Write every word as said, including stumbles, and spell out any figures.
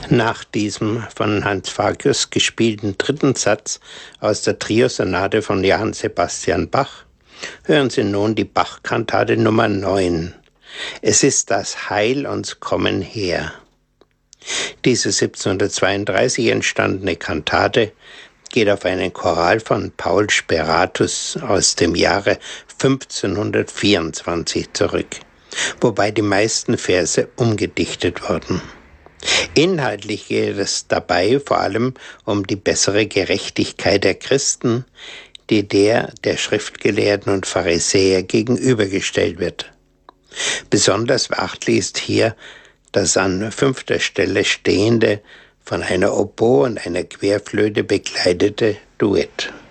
Nach diesem von Hans Fagius gespielten dritten Satz aus der Triosonate von Johann Sebastian Bach hören Sie nun die Bach-Kantate Nummer neun. Es ist das Heil uns kommen her. Diese siebzehnhundertzweiunddreißig entstandene Kantate geht auf einen Choral von Paul Speratus aus dem Jahre fünfzehnhundertvierundzwanzig zurück, wobei die meisten Verse umgedichtet wurden. Inhaltlich geht es dabei vor allem um die bessere Gerechtigkeit der Christen, die der der Schriftgelehrten und Pharisäer gegenübergestellt wird. Besonders beachtlich ist hier das an fünfter Stelle stehende, von einer Oboe und einer Querflöte begleitete Duett.